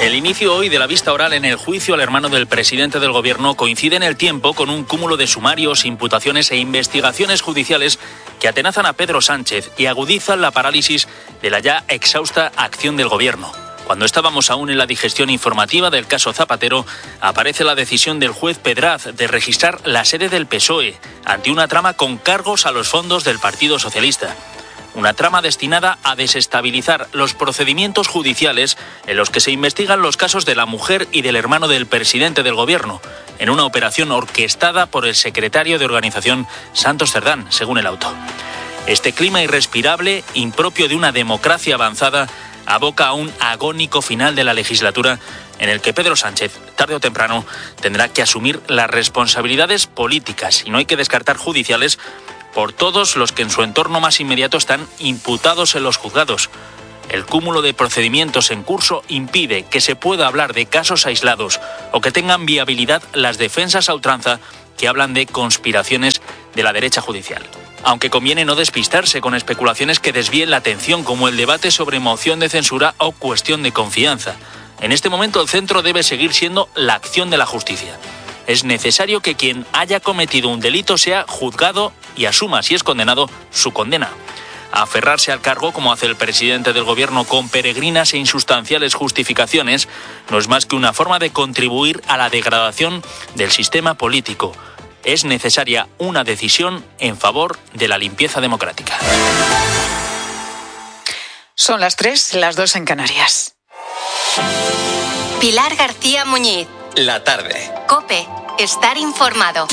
El inicio hoy de la vista oral en el juicio al hermano del presidente del Gobierno coincide en el tiempo con un cúmulo de sumarios, imputaciones e investigaciones judiciales que atenazan a Pedro Sánchez y agudizan la parálisis de la ya exhausta acción del Gobierno. Cuando estábamos aún en la digestión informativa del caso Zapatero, aparece la decisión del juez Pedraz de registrar la sede del PSOE ante una trama con cargos a los fondos del Partido Socialista. Una trama destinada a desestabilizar los procedimientos judiciales en los que se investigan los casos de la mujer y del hermano del presidente del Gobierno, en una operación orquestada por el secretario de organización Santos Cerdán, según el auto. Este clima irrespirable, impropio de una democracia avanzada, aboca a un agónico final de la legislatura en el que Pedro Sánchez, tarde o temprano, tendrá que asumir las responsabilidades políticas, y no hay que descartar judiciales, por todos los que en su entorno más inmediato están imputados en los juzgados. El cúmulo de procedimientos en curso impide que se pueda hablar de casos aislados o que tengan viabilidad las defensas a ultranza que hablan de conspiraciones de la derecha judicial. Aunque conviene no despistarse con especulaciones que desvíen la atención, como el debate sobre moción de censura o cuestión de confianza. En este momento el centro debe seguir siendo la acción de la justicia. Es necesario que quien haya cometido un delito sea juzgado y asuma, si es condenado, su condena. Aferrarse al cargo, como hace el presidente del Gobierno con peregrinas e insustanciales justificaciones, no es más que una forma de contribuir a la degradación del sistema político. Es necesaria una decisión en favor de la limpieza democrática. Son las 3, las 2 en Canarias. Pilar García Muñiz. La tarde. COPE. Estar informado.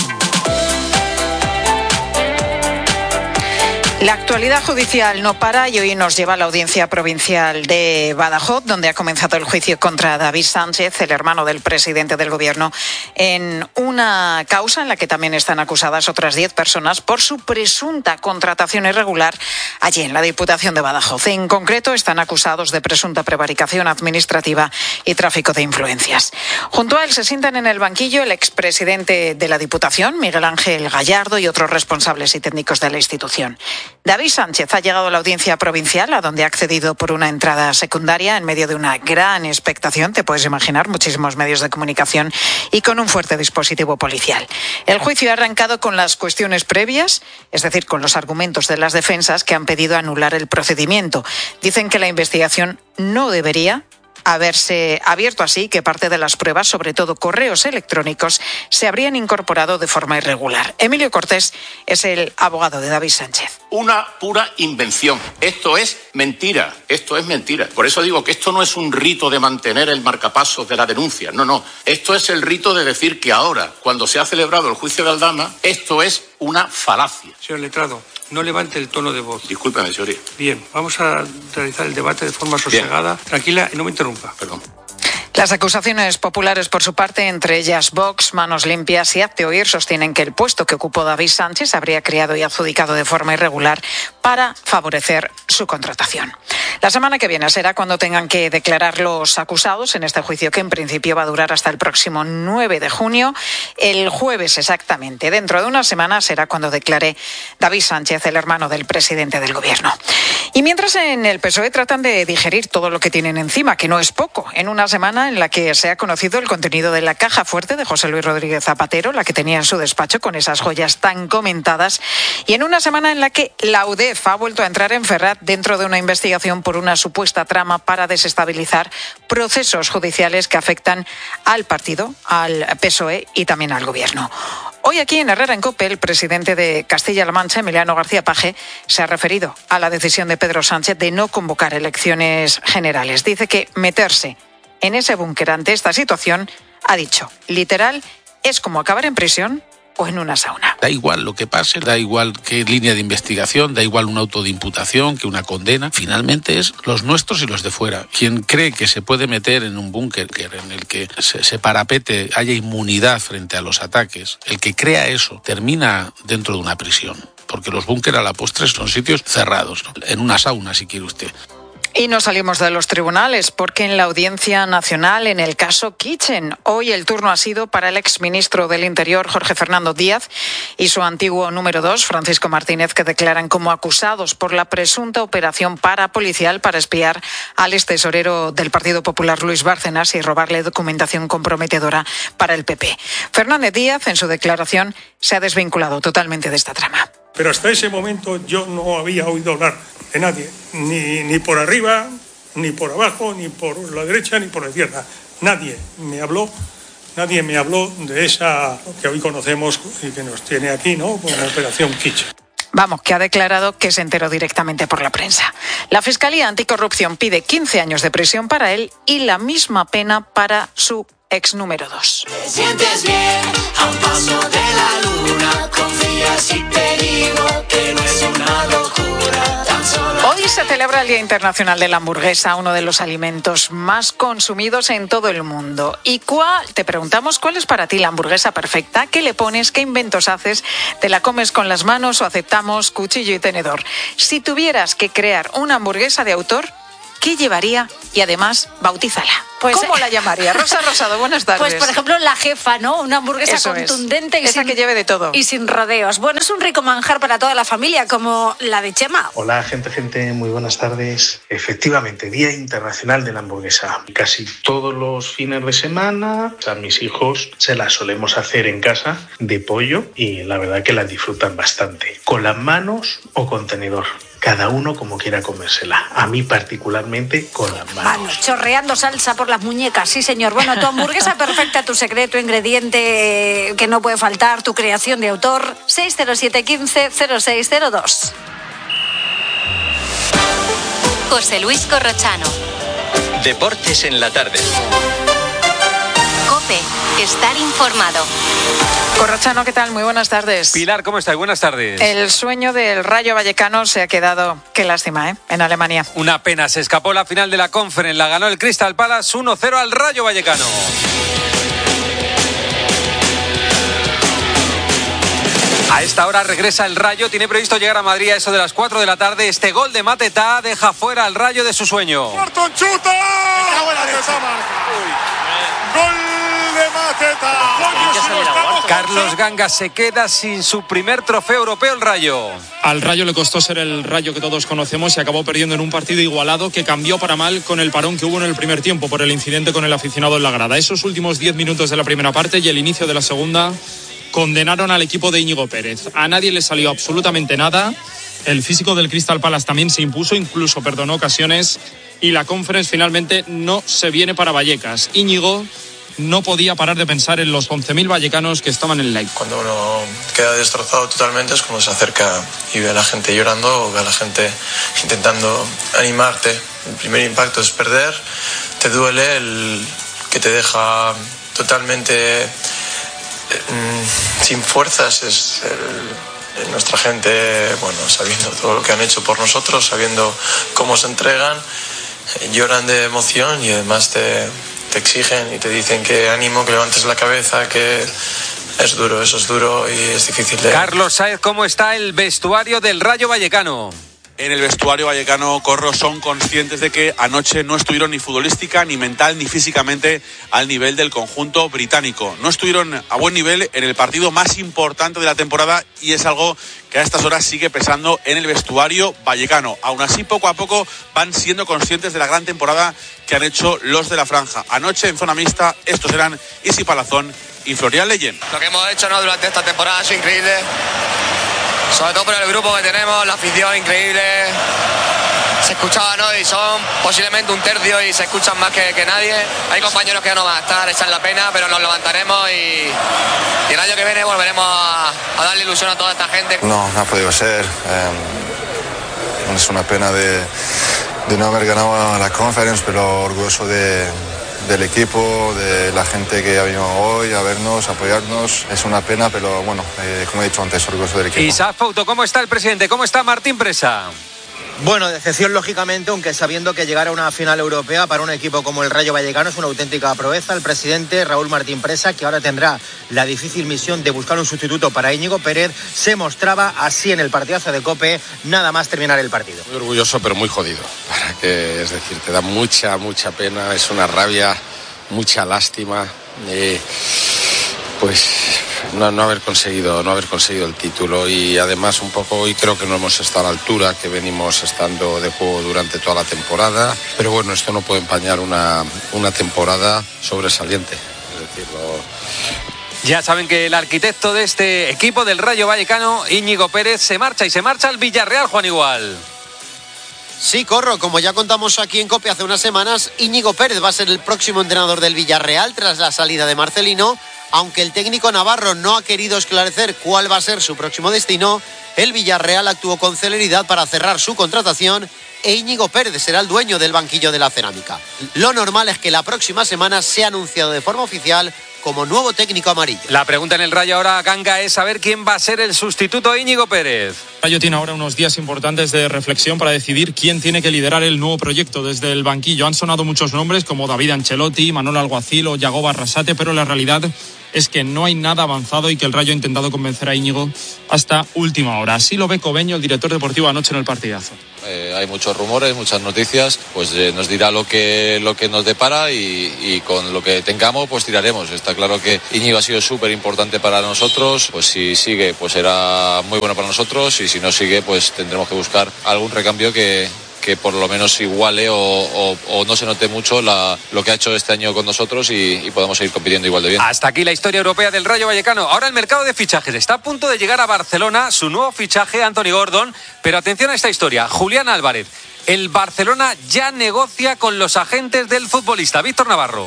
La actualidad judicial no para y hoy nos lleva a la Audiencia Provincial de Badajoz, donde ha comenzado el juicio contra David Sánchez, el hermano del presidente del Gobierno, en una causa en la que también están acusadas otras 10 personas por su presunta contratación irregular allí en la Diputación de Badajoz. En concreto, están acusados de presunta prevaricación administrativa y tráfico de influencias. Junto a él se sientan en el banquillo el expresidente de la Diputación, Miguel Ángel Gallardo, y otros responsables y técnicos de la institución. David Sánchez ha llegado a la Audiencia Provincial, a donde ha accedido por una entrada secundaria en medio de una gran expectación, te puedes imaginar, muchísimos medios de comunicación y con un fuerte dispositivo policial. El juicio ha arrancado con las cuestiones previas, es decir, con los argumentos de las defensas que han pedido anular el procedimiento. Dicen que la investigación no debería haberse abierto así, que parte de las pruebas, sobre todo correos electrónicos, se habrían incorporado de forma irregular. Emilio Cortés es el abogado de David Sánchez. Una pura invención. Esto es mentira. Esto es mentira. Por eso digo que esto no es un rito de mantener el marcapasos de la denuncia. No. Esto es el rito de decir que ahora, cuando se ha celebrado el juicio de Aldama, esto es una falacia. Señor letrado, no levante el tono de voz. Discúlpeme, señoría. Bien, vamos a realizar el debate de forma sosegada. Bien. Tranquila y no me interrumpa. Perdón. Las acusaciones populares, por su parte, entre ellas Vox, Manos Limpias y Hazte Oír, sostienen que el puesto que ocupó David Sánchez habría creado y adjudicado de forma irregular para favorecer su contratación. La semana que viene será cuando tengan que declarar los acusados en este juicio, que en principio va a durar hasta el próximo 9 de junio. El jueves exactamente, dentro de una semana, será cuando declare David Sánchez, el hermano del presidente del Gobierno. Y mientras en el PSOE tratan de digerir todo lo que tienen encima, que no es poco, en una semana en la que se ha conocido el contenido de la caja fuerte de José Luis Rodríguez Zapatero, la que tenía en su despacho con esas joyas tan comentadas, y en una semana en la que la UDEF ha vuelto a entrar en Ferrat dentro de una investigación por una supuesta trama para desestabilizar procesos judiciales que afectan al partido, al PSOE y también al Gobierno. Hoy aquí en Herrera en COPE, el presidente de Castilla-La Mancha, Emiliano García Paje, se ha referido a la decisión de Pedro Sánchez de no convocar elecciones generales. Dice que meterse en ese búnker ante esta situación, ha dicho, literal, es como acabar en prisión o en una sauna. Da igual lo que pase, da igual qué línea de investigación, da igual un auto de imputación que una condena. Finalmente es los nuestros y los de fuera. Quien cree que se puede meter en un búnker en el que se parapete, haya inmunidad frente a los ataques, el que crea eso termina dentro de una prisión. Porque los búnker a la postre son sitios cerrados, ¿no? En una sauna, si quiere usted. Y no salimos de los tribunales porque en la Audiencia Nacional, en el caso Kitchen, hoy el turno ha sido para el exministro del Interior, Jorge Fernando Díaz, y su antiguo número 2, Francisco Martínez, que declaran como acusados por la presunta operación parapolicial para espiar al extesorero del Partido Popular, Luis Bárcenas, y robarle documentación comprometedora para el PP. Fernández Díaz, en su declaración, se ha desvinculado totalmente de esta trama. Pero hasta ese momento yo no había oído hablar de nadie, ni por arriba, ni por abajo, ni por la derecha, ni por la izquierda. Nadie me habló de esa que hoy conocemos y que nos tiene aquí, ¿no?, como Operación Kitchen. Vamos, que ha declarado que se enteró directamente por la prensa. La Fiscalía Anticorrupción pide 15 años de prisión para él y la misma pena para su ex número 2. Te sientes bien a un paso de la luna, confías y te digo que no es una locura, tan solo... Hoy se celebra el Día Internacional de la Hamburguesa, uno de los alimentos más consumidos en todo el mundo. Y te preguntamos cuál es para ti la hamburguesa perfecta, qué le pones, qué inventos haces, te la comes con las manos o aceptamos cuchillo y tenedor. Si tuvieras que crear una hamburguesa de autor, ¿qué llevaría? Y además, bautízala. Pues, ¿cómo la llamaría? Rosa Rosado, buenas tardes. Pues, por ejemplo, la jefa, ¿no? Una hamburguesa Eso contundente es. Esa que lleve de todo. Y sin rodeos. Bueno, es un rico manjar para toda la familia, como la de Chema. Hola, gente, muy buenas tardes. Efectivamente, Día Internacional de la Hamburguesa. Casi todos los fines de semana a mis hijos se las solemos hacer en casa de pollo y la verdad que las disfrutan bastante. Con las manos o con tenedor. Cada uno como quiera comérsela. A mí particularmente con las manos. Chorreando salsa por las muñecas, sí señor. Bueno, tu hamburguesa perfecta, tu secreto, ingrediente que no puede faltar, tu creación de autor. 607 15 0602. José Luis Corrochano. Deportes en la tarde. COPE. Estar informado. Corrochano, ¿qué tal? Muy buenas tardes. Pilar, ¿cómo estás? Buenas tardes. El sueño del Rayo Vallecano se ha quedado, qué lástima, en Alemania. Una pena, se escapó la final de la Conference, la ganó el Crystal Palace 1-0 al Rayo Vallecano. A esta hora regresa el Rayo, tiene previsto llegar a Madrid a eso de las 4 de la tarde. Este gol de Matetá deja fuera al Rayo de su sueño. ¡Morton chuta! ¡Gol de Matetá! Carlos Ganga se queda sin su primer trofeo europeo el Rayo. Al Rayo le costó ser el Rayo que todos conocemos y acabó perdiendo en un partido igualado que cambió para mal con el parón que hubo en el primer tiempo por el incidente con el aficionado en la grada. Esos últimos 10 minutos de la primera parte y el inicio de la segunda condenaron al equipo de Íñigo Pérez. A nadie le salió absolutamente nada. El físico del Crystal Palace también se impuso, incluso perdonó ocasiones y la Conference finalmente no se viene para Vallecas. Íñigo no podía parar de pensar en los 11.000 vallecanos que estaban en el live. Cuando uno queda destrozado totalmente es cuando se acerca y ve a la gente llorando o ve a la gente intentando animarte. El primer impacto es perder, te duele, el que te deja totalmente sin fuerzas es nuestra gente, bueno, sabiendo todo lo que han hecho por nosotros, sabiendo cómo se entregan, lloran de emoción y además te exigen y te dicen que ánimo, que levantes la cabeza, que es duro, eso es duro y es difícil de... Carlos Sáez, ¿cómo está el vestuario del Rayo Vallecano? En el vestuario vallecano, Corro, son conscientes de que anoche no estuvieron ni futbolística, ni mental, ni físicamente al nivel del conjunto británico. No estuvieron a buen nivel en el partido más importante de la temporada y es algo que a estas horas sigue pesando en el vestuario vallecano. Aún así, poco a poco van siendo conscientes de la gran temporada que han hecho los de la franja. Anoche en zona mixta, estos eran Isi Palazón y Florian Leyen. Lo que hemos hecho, ¿no?, durante esta temporada ha sido increíble. Sobre todo por el grupo que tenemos, la afición increíble. Se escuchaba, ¿no? Y son posiblemente un tercio y se escuchan más que nadie. Hay compañeros que ya no van a estar, esa es la pena, pero nos levantaremos y el año que viene volveremos a darle ilusión a toda esta gente. No ha podido ser. Es una pena de no haber ganado la Conference, pero orgulloso del equipo, de la gente que ha venido hoy a vernos, a apoyarnos. Es una pena, pero bueno, como he dicho antes, orgulloso del equipo. Isaac Fouto, ¿cómo está el presidente? ¿Cómo está Martín Presa? Bueno, decepción lógicamente, aunque sabiendo que llegar a una final europea para un equipo como el Rayo Vallecano es una auténtica proeza. El presidente Raúl Martín Presa, que ahora tendrá la difícil misión de buscar un sustituto para Íñigo Pérez, se mostraba así en el partidazo de COPE, nada más terminar el partido. Muy orgulloso, pero muy jodido. Es decir, te da mucha pena, es una rabia, mucha lástima. Pues no haber conseguido el título, y además un poco hoy creo que no hemos estado a la altura que venimos estando de juego durante toda la temporada, pero bueno, esto no puede empañar una temporada sobresaliente. Es decir, Ya saben que el arquitecto de este equipo del Rayo Vallecano, Íñigo Pérez, se marcha al Villarreal, Juan Igual. Sí, Corro, como ya contamos aquí en COPE hace unas semanas, Íñigo Pérez va a ser el próximo entrenador del Villarreal tras la salida de Marcelino. Aunque el técnico navarro no ha querido esclarecer cuál va a ser su próximo destino, el Villarreal actuó con celeridad para cerrar su contratación e Íñigo Pérez será el dueño del banquillo de la Cerámica. Lo normal es que la próxima semana sea anunciado de forma oficial como nuevo técnico amarillo. La pregunta en el Rayo ahora, Ganga, es saber quién va a ser el sustituto de Íñigo Pérez. El Rayo tiene ahora unos días importantes de reflexión para decidir quién tiene que liderar el nuevo proyecto desde el banquillo. Han sonado muchos nombres como David Ancelotti, Manol Alguacil o Yagoba Arrasate, pero la realidad es que no hay nada avanzado y que el Rayo ha intentado convencer a Íñigo hasta última hora. Así lo ve Cobeño, el director deportivo, anoche en el partidazo. Hay muchos rumores, muchas noticias, pues nos dirá lo que nos depara y con lo que tengamos pues tiraremos. Está claro que Íñigo ha sido súper importante para nosotros, pues si sigue pues será muy bueno para nosotros, y si no sigue pues tendremos que buscar algún recambio que por lo menos iguale o no se note mucho lo que ha hecho este año con nosotros y podamos seguir compitiendo igual de bien. Hasta aquí la historia europea del Rayo Vallecano. Ahora el mercado de fichajes está a punto de llegar a Barcelona, su nuevo fichaje, Anthony Gordon, pero atención a esta historia. Julián Álvarez, el Barcelona ya negocia con los agentes del futbolista. Víctor Navarro.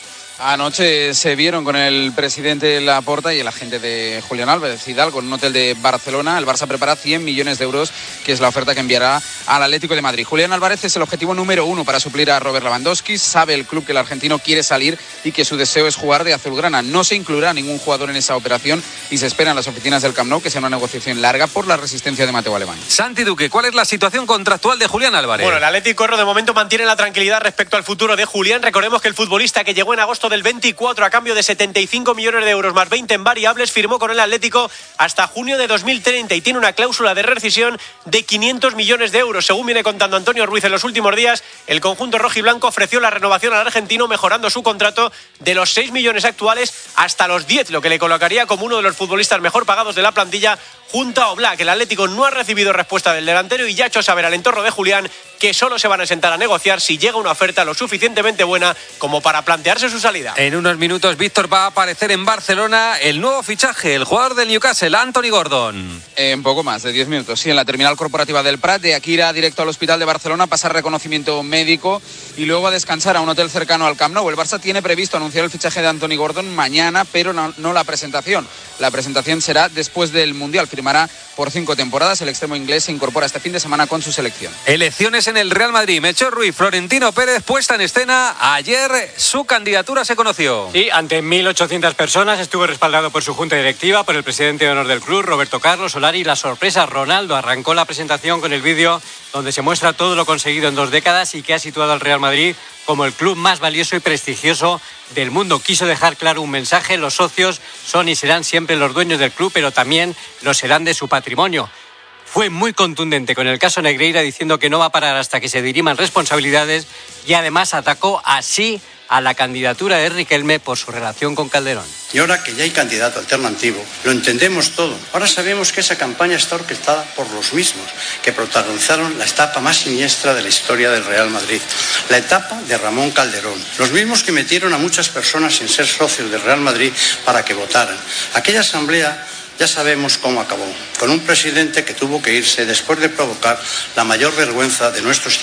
Anoche se vieron con el presidente Laporta y el agente de Julián Álvarez, Hidalgo, en un hotel de Barcelona. El Barça prepara 100 millones de euros, que es la oferta que enviará al Atlético de Madrid. Julián Álvarez es el objetivo número 1 para suplir a Robert Lewandowski. Sabe el club que el argentino quiere salir y que su deseo es jugar de azulgrana. No se incluirá ningún jugador en esa operación y se espera en las oficinas del Camp Nou que sea una negociación larga por la resistencia de Mateo Alemán. Santi Duque, ¿cuál es la situación contractual de Julián Álvarez? Bueno, el Atlético de momento mantiene la tranquilidad respecto al futuro de Julián. Recordemos que el futbolista que llegó en agosto del 24 a cambio de 75 millones de euros más 20 en variables firmó con el Atlético hasta junio de 2030 y tiene una cláusula de rescisión de 500 millones de euros. Según viene contando Antonio Ruiz en los últimos días, el conjunto rojiblanco ofreció la renovación al argentino mejorando su contrato de los 6 millones actuales hasta los 10, lo que le colocaría como uno de los futbolistas mejor pagados de la plantilla junto a Oblak. El Atlético no ha recibido respuesta del delantero y ya ha hecho saber al entorno de Julián que solo se van a sentar a negociar si llega una oferta lo suficientemente buena como para plantearse su salida. En unos minutos, Víctor, va a aparecer en Barcelona el nuevo fichaje, el jugador del Newcastle, Anthony Gordon. En poco más de 10 minutos, sí, en la terminal corporativa del Prat. De aquí irá directo al hospital de Barcelona, pasar reconocimiento médico y luego a descansar a un hotel cercano al Camp Nou. El Barça tiene previsto anunciar el fichaje de Anthony Gordon mañana, pero no la presentación. La presentación será después del Mundial. Firmará por 5 temporadas. El extremo inglés se incorpora este fin de semana con su selección. Elecciones en el Real Madrid. Melchor Ruiz, Florentino Pérez, puesta en escena. Ayer su candidatura se conoció. Sí, ante 1.800 personas estuvo respaldado por su junta directiva, por el presidente de honor del club, Roberto Carlos Solari, y la sorpresa, Ronaldo. Arrancó la presentación con el vídeo donde se muestra todo lo conseguido en 2 décadas y que ha situado al Real Madrid como el club más valioso y prestigioso del mundo. Quiso dejar claro un mensaje: los socios son y serán siempre los dueños del club, pero también lo serán de su patrimonio. Fue muy contundente con el caso Negreira, diciendo que no va a parar hasta que se diriman responsabilidades, y además atacó así a la candidatura de Riquelme por su relación con Calderón. Y ahora que ya hay candidato alternativo, lo entendemos todo. Ahora sabemos que esa campaña está orquestada por los mismos que protagonizaron la etapa más siniestra de la historia del Real Madrid, la etapa de Ramón Calderón. Los mismos que metieron a muchas personas sin ser socios del Real Madrid para que votaran. Aquella asamblea ya sabemos cómo acabó, con un presidente que tuvo que irse después de provocar la mayor vergüenza de nuestros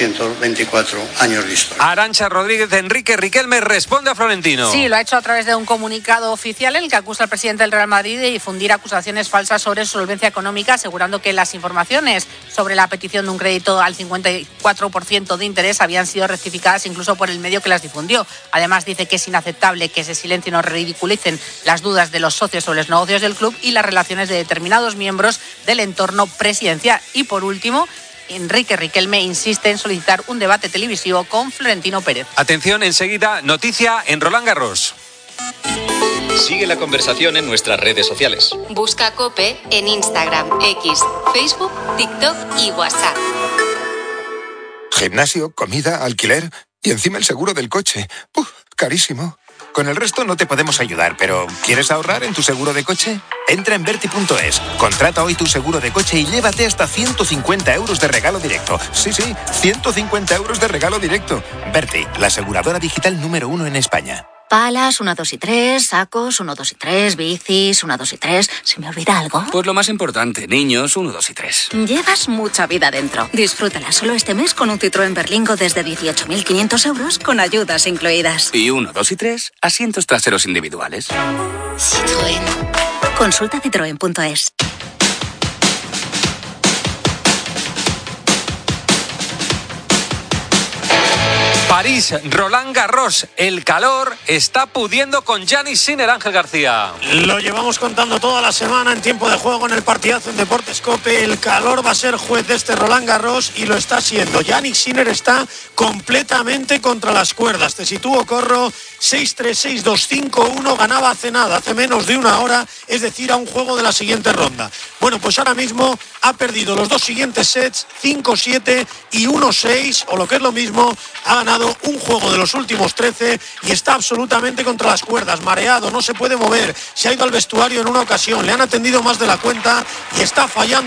124 años de historia. Arantxa Rodríguez de Enrique Riquelme responde a Florentino. Sí, lo ha hecho a través de un comunicado oficial en el que acusa al presidente del Real Madrid de difundir acusaciones falsas sobre su solvencia económica, asegurando que las informaciones sobre la petición de un crédito al 54% de interés habían sido rectificadas incluso por el medio que las difundió. Además, dice que es inaceptable que se silencien o ridiculicen las dudas de los socios sobre los negocios del club y las relaciones de determinados miembros del entorno presidencial. Y por último, Enrique Riquelme insiste en solicitar un debate televisivo con Florentino Pérez. Atención, enseguida, noticia en Roland Garros. Sigue la conversación en nuestras redes sociales. Busca COPE en Instagram, X, Facebook, TikTok y WhatsApp. Gimnasio, comida, alquiler y encima el seguro del coche. Carísimo. Con el resto no te podemos ayudar, pero ¿quieres ahorrar en tu seguro de coche? Entra en Verti.es, contrata hoy tu seguro de coche y llévate hasta 150 euros de regalo directo. Sí, 150 euros de regalo directo. Verti, la aseguradora digital número 1 en España. Palas, 1, 2 y 3, sacos, 1, 2 y 3, bicis, 1, 2 y 3. ¿Se me olvida algo? Pues lo más importante, niños, 1, 2 y 3. Llevas mucha vida dentro. Disfrútala solo este mes con un Citroën Berlingo desde 18.500 euros con ayudas incluidas. Y 1, 2 y 3, asientos traseros individuales. Citroën. Consulta citroen.es. París, Roland Garros, el calor está pudiendo con Jannik Sinner, Ángel García. Lo llevamos contando toda la semana en tiempo de juego en el partidazo en Deportes COPE. El calor va a ser juez de este Roland Garros y lo está siendo. Jannik Sinner está completamente contra las cuerdas. Te sitúo, Corro, 6-3, 6-2, 5-1. Ganaba hace nada, hace menos de una hora, es decir, a un juego de la siguiente ronda. Bueno, pues ahora mismo ha perdido los dos siguientes sets, 5-7 y 1-6, o lo que es lo mismo, ha ganado un juego de los últimos 13 y está absolutamente contra las cuerdas, mareado, no se puede mover, se ha ido al vestuario en una ocasión, le han atendido más de la cuenta y está fallando